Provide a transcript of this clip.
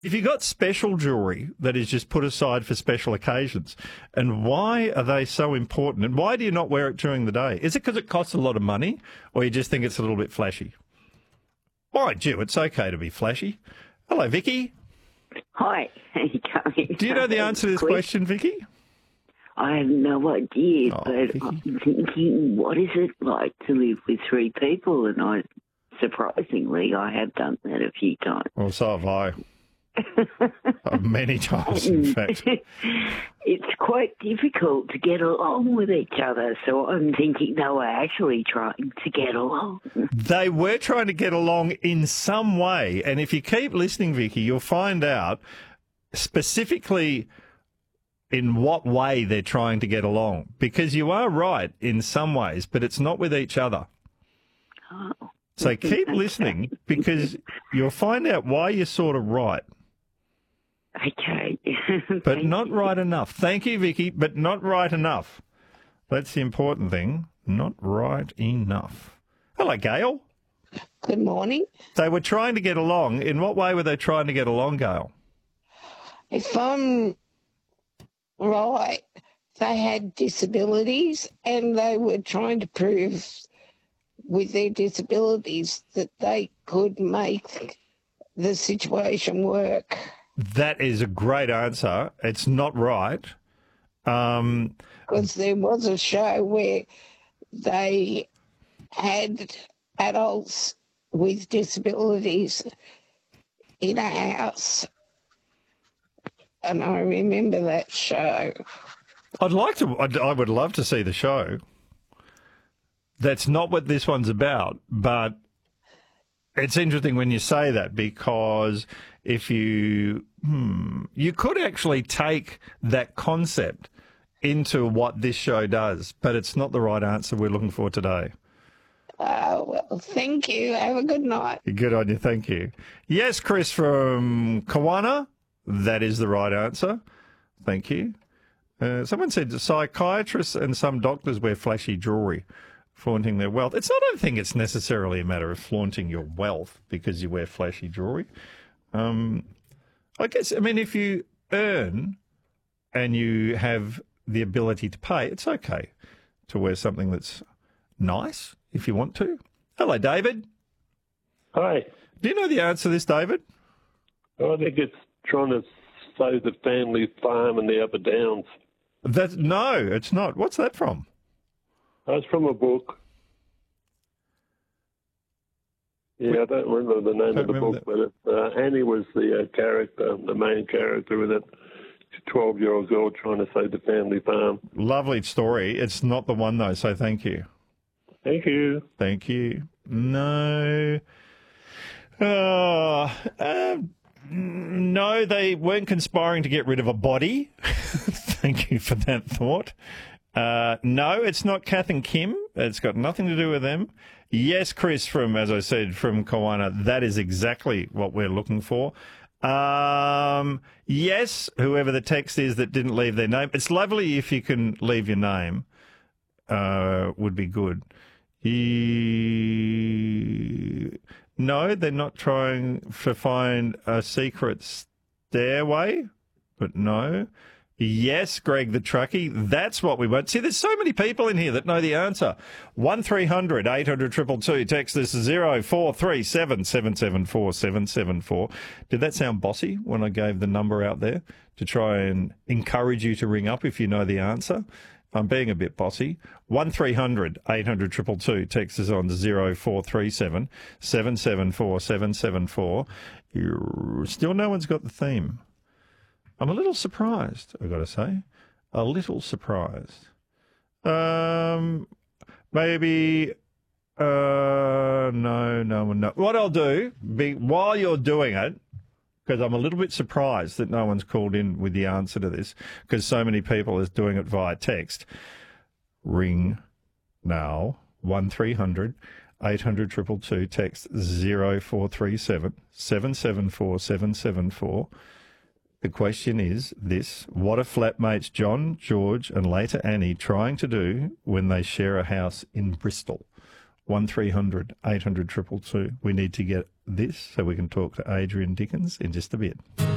If you got special jewellery that is just put aside for special occasions, and why are they so important? And why do you not wear it during the day? Is it because it costs a lot of money, or you just think it's a little bit flashy? All right, Jew, it's okay to be flashy. Hello, Vicky. Hi, how you going? Do you know the answer to this question, Vicky? I have no idea, Oh, but Vicky. I'm thinking, what is it like to live with three people? And surprisingly, I have done that a few times. Well, so have I. Many times, in fact. It's quite difficult to get along with each other, so I'm thinking they were actually trying to get along. They were trying to get along in some way, and if you keep listening, Vicky, you'll find out specifically in what way they're trying to get along. Because you are right in some ways, but it's not with each other. Oh. So keep listening, because you'll find out why you're sort of right. Okay. But not right enough. Thank you, Vicky, but not right enough. That's the important thing. Not right enough. Hello, Gail. Good morning. They were trying to get along. In what way were they trying to get along, Gail? If I'm right, they had disabilities and they were trying to prove with their disabilities that they could make the situation work. That is a great answer. It's not right. Because there was a show where they had adults with disabilities in a house, and I remember that show. I would love to see the show. That's not what this one's about, but it's interesting when you say that, because if you could actually take that concept into what this show does, but it's not the right answer we're looking for today. Well, thank you. Have a good night. Good on you. Thank you. Yes, Chris from Kawana. That is the right answer. Thank you. Someone said psychiatrists and some doctors wear flashy jewellery, flaunting their wealth. I don't think it's necessarily a matter of flaunting your wealth because you wear flashy jewellery. I guess, if you earn and you have the ability to pay, it's okay to wear something that's nice if you want to. Hello, David. Hi. Do you know the answer to this, David? I think it's trying to save the family farm in the Upper Downs. No, it's not. What's that from? That's from a book. Yeah, I don't remember the name of the book, but Annie was the character, the main character with it. 12-year-old girl trying to save the family farm. Lovely story. It's not the one, though, so thank you. Thank you. Thank you. No. No, they weren't conspiring to get rid of a body. Thank you for that thought. No, it's not Kath and Kim. It's got nothing to do with them. Yes, Chris as I said, from Kawana, that is exactly what we're looking for. Yes, whoever the text is that didn't leave their name. It's lovely if you can leave your name. Would be good. No, they're not trying to find a secret stairway, but no. Yes, Greg the truckie, that's what we want. See, there's so many people in here that know the answer. 1300 800 222. Text this 0437 774 774. Did that sound bossy when I gave the number out there to try and encourage you to ring up if you know the answer? I'm being a bit bossy. 1300 800 222. Text us on 0437 774 774. Still no one's got the theme. I'm a little surprised, I've got to say. A little surprised. Maybe, no. What I'll do, while you're doing it, because I'm a little bit surprised that no one's called in with the answer to this, because so many people are doing it via text. Ring now, 1300 800 222, text 0437 774 774. The question is this: what are flatmates John, George and later Annie trying to do when they share a house in Bristol? 1300 800 222. We need to get this so we can talk to Adrian Dickens in just a bit.